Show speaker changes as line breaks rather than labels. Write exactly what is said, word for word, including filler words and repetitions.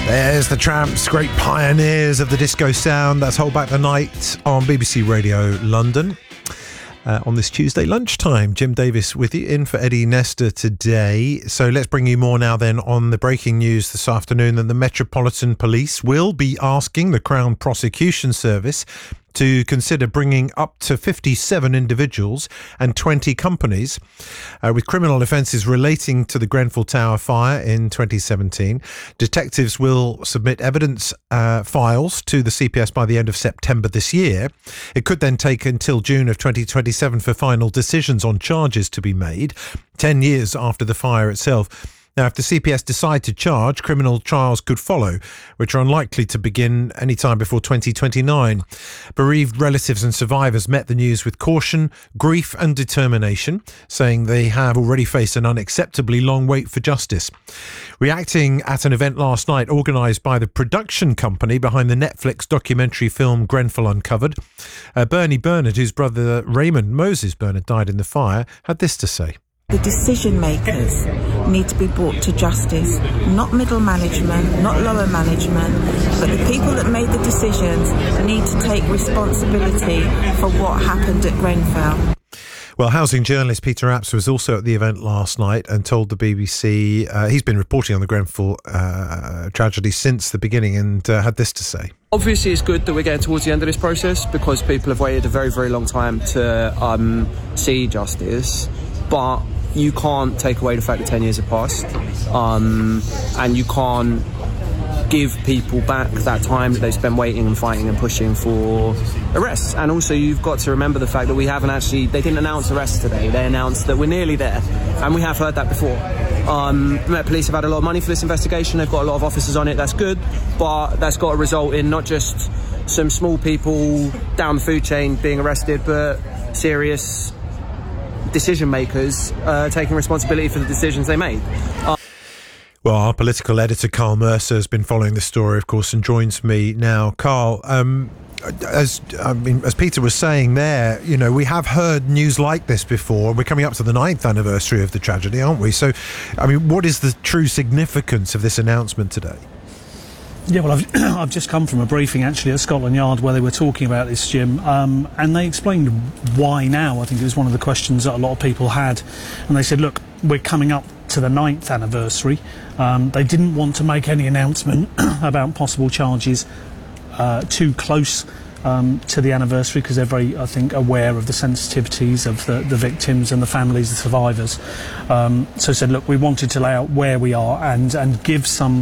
There's the Tramps, great pioneers of the disco sound. That's Hold Back the Night on B B C Radio London. Uh, on this Tuesday lunchtime, Jim Davis with you, in for Eddie Nestor today. So let's bring you more now then on the breaking news this afternoon that the Metropolitan Police will be asking the Crown Prosecution Service to consider bringing up to fifty-seven individuals and twenty companies uh, with criminal offences relating to the Grenfell Tower fire in twenty seventeen. Detectives will submit evidence uh, files to the C P S by the end of September this year. It could then take until June of twenty twenty-seven for final decisions on charges to be made, ten years after the fire itself. Now, if the C P S decide to charge, criminal trials could follow, which are unlikely to begin any time before twenty twenty-nine. Bereaved relatives and survivors met the news with caution, grief and determination, saying they have already faced an unacceptably long wait for justice. Reacting at an event last night organised by the production company behind the Netflix documentary film Grenfell Uncovered, uh, Bernie Bernard, whose brother Raymond Moses Bernard died in the fire, had this to say.
The decision makers need to be brought to justice, not middle management, not lower management, but the people that made the decisions need to take responsibility for what happened at Grenfell.
Well, housing journalist Peter Apps was also at the event last night and told the B B C uh, he's been reporting on the Grenfell uh, tragedy since the beginning and uh, had this to say.
Obviously, it's good that we're getting towards the end of this process because people have waited a very, very long time to um, see justice, but you can't take away the fact that ten years have passed, um, and you can't give people back that time that they spent waiting and fighting and pushing for arrests. And also you've got to remember the fact that we haven't actually, they didn't announce arrests today, they announced that we're nearly there, and we have heard that before. Um, the Met Police have had a lot of money for this investigation, they've got a lot of officers on it, that's good, but that's got to result in not just some small people down the food chain being arrested, but serious decision makers uh, taking responsibility for the decisions they made. Uh-
well, our political editor Carl Mercer has been following this story, of course, and joins me now. Carl, um, as I mean, as Peter was saying there, you know, we have heard news like this before. We're coming up to the ninth anniversary of the tragedy, aren't we? So, I mean, what is the true significance of this announcement today?
Yeah, well, I've, I've just come from a briefing, actually, at Scotland Yard where they were talking about this, Jim, um, and they explained why now. I think it was one of the questions that a lot of people had. And they said, look, we're coming up to the ninth anniversary. Um, they didn't want to make any announcement about possible charges uh, too close um, to the anniversary because they're very, I think, aware of the sensitivities of the, the victims and the families, the survivors. Um, so said, look, we wanted to lay out where we are and, and give some